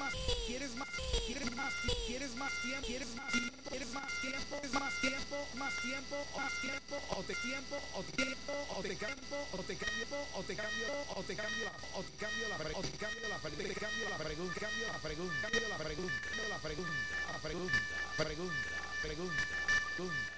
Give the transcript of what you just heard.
más, quieres más, quieres más, quieres más tiempo, quieres más tiempo, quieres más tiempo, es más tiempo, más tiempo, más tiempo, o te tiempo, o te tiempo, o te cambio, o te cambio, o te cambio, o te cambio la, o te cambio la, o te cambio la, te cambio la pregunta, cambio la pregunta, cambio la pregunta, la pregunta, la pregunta, pregunta, pregunta, pregunta.